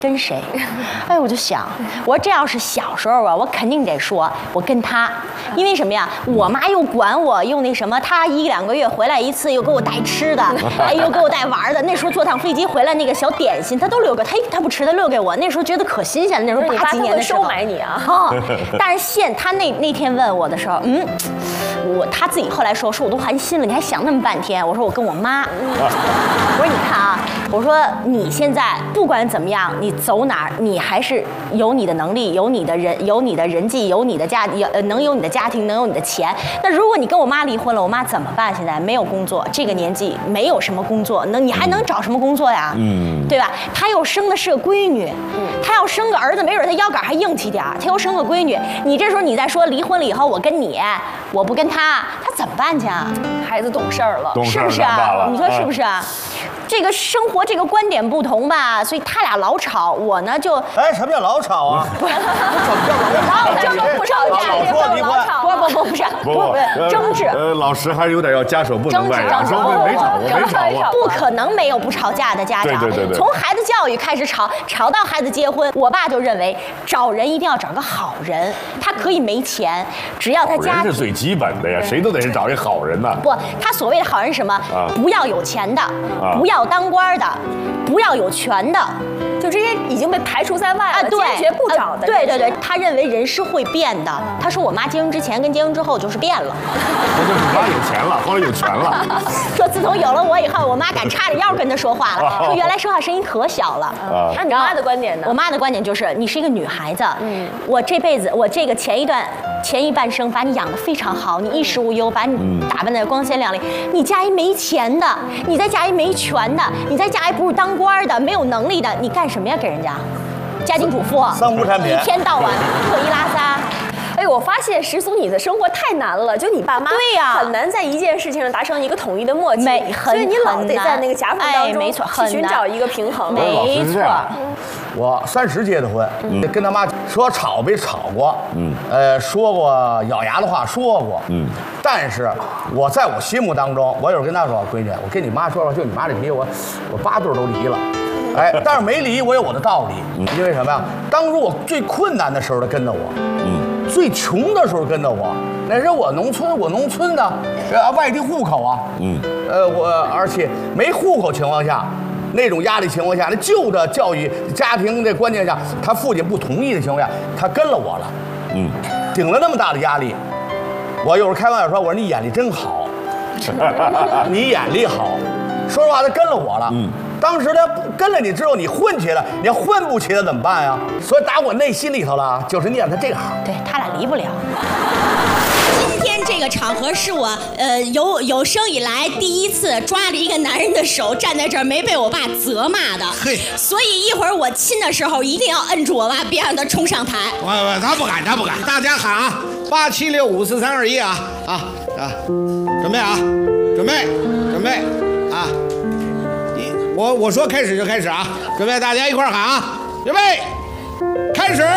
跟谁？哎，我就想，我说这要是小时候啊，我肯定得说，我跟他，因为什么呀？我妈又管我，又那什么，她1、2个月回来一次，又给我带吃的，哎，又给我带玩的。那时候坐趟飞机回来，那个小点心，她都留给她不吃，她留给我。那时候觉得可新鲜了，那时候80几年的时候。 收买你啊！ 哦，但是她那天问我的时候，她自己后来说我都寒心了，你还想那么半天。我说我跟我妈，我说你看啊，我说你现在不管怎么样，你走哪儿，你还是有你的能力，有你的人际，有你的能有你的家庭，能有你的钱。那如果你跟我妈离婚了，我妈怎么办？现在没有工作，这个年纪没有什么工作，你还能找什么工作呀？对吧？她又生的是个闺女，她要生个儿子，没准她腰杆还硬气点，她又生个闺女，你这时候你再说离婚了以后，我跟你，我不跟她怎么办去啊？ 孩子懂事儿了， 懂事是不是啊？你说是不是啊？这个生活这个观点不同吧，所以他俩老吵，我呢就哎，什么叫老吵啊？ 不是， 老不吵架， 不是争执。 老师还是有点要家手不能外扬，说没吵过， 不可能没有不吵架的家长。 对， 从孩子教育开始吵到孩子结婚，我爸就认为找人一定要找个好人，他可以没钱，只要他家人是最基本的呀，谁都得是找一好人呐。 不，他所谓的好人是什么？不要有钱的，不要当官的，不要有权的。 就这些已经被排除在外了，坚决不找的。 对，他认为人是会变的。他说我妈结婚之前跟结婚之后就是变了。 那就是你妈有钱了，后来有权了。 说自从有了我以后，我妈敢叉着腰跟他说话了。说原来说话声音可小了。 那你妈的观点呢？ 我妈的观点就是你是一个女孩子，我这辈子我这个前一半生把你养得非常好，你衣食无忧，把你打扮得光鲜亮丽。你嫁一没钱的，你再嫁一没权的，你再嫁一不是当官的，没有能力的，你干什么呀？给人家家庭主妇， 三无产品， 一天到晚特意拉撒。 哎，我发现石松你的生活太难了，就你爸妈对呀， 很难在一件事情上达成一个统一的默契， 所以你老得在那个夹缝当中没错， 去寻找一个平衡。 没错。 我30结的婚，跟他妈说吵没吵过，说过咬牙的话说过，但是我在我心目当中，我有时候跟他说，闺女，我跟你妈说说，就你妈这脾气，我8对都离了。哎，但是没离，我有我的道理，因为什么呀？当初我最困难的时候，他跟着我，最穷的时候跟着我。那时候我农村的，外地户口啊，而且没户口情况下，那种压力情况下，那旧的教育家庭的观念下，他父亲不同意的情况下，他跟了我了，顶了那么大的压力。我有时候开玩笑说，我说你眼力真好，你眼力好。说实话，他跟了我了。当时他跟了你之后，你混起来，你要混不起来怎么办呀？所以打我内心里头了，就是念他这个好。 对他俩离不了。 今天这个场合是我有生以来第一次抓着一个男人的手站在这儿，没被我爸责骂的。 嘿， 所以一会儿我亲的时候一定要摁住我爸，别让他冲上台。 他不敢，大家喊啊！8765432啊！准备啊！准备啊！我说开始就开始啊！准备，大家一块儿喊啊！准备，开始。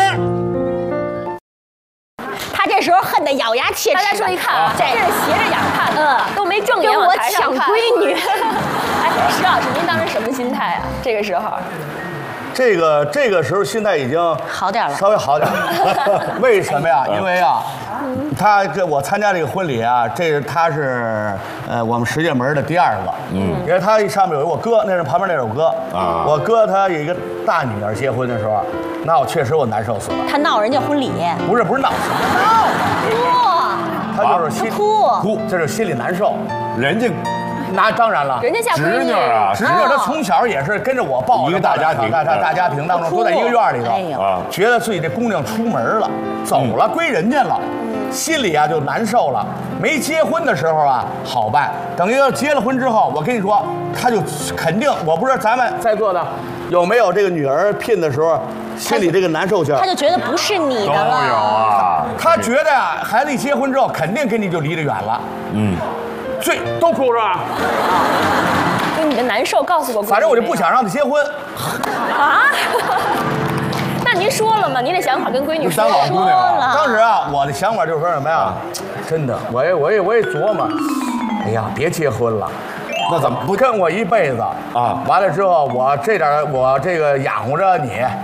他这时候恨得咬牙切齿。 大家注意看啊，这是斜着眼看的，都没正眼往台上看。 跟我抢闺女。 哎，石老师，您当时什么心态啊？这个时候？ 这个时候心态已经好点了， 稍微好点了。为什么呀？因为啊，我参加这个婚礼啊，他是我们石家门的第2个。因为他上面有我哥，那是旁边那是我哥啊。我哥他有一个大女儿结婚的时候，那我确实我难受死了。 他闹人家婚礼？ 不是闹什么闹啊？他就是哭，这就是心里难受。 人家。 那当然了， 人家嫁侄女啊， 侄女她从小也是跟着我抱着一个大家庭， 大家庭当中都在一个院里头，觉得自己这姑娘出门了，走了归人家了，心里啊就难受了。没结婚的时候啊好办，等于要结了婚之后，我跟你说，他就肯定，我不知道咱们在座的有没有这个女儿聘的时候心里这个难受劲儿， 他就觉得不是你的了。 都有啊， 他觉得啊，孩子一结婚之后，肯定跟你就离得远了。都哭是吧？ 就你的难受告诉过闺女。 反正我就不想让他结婚。 啊？那您说了吗？您的想法跟闺女说了。 当时啊，我的想法就是说什么呀？真的，我也琢磨，哎呀，别结婚了， 那怎么不跟我一辈子啊完了之后，我这个养活着你，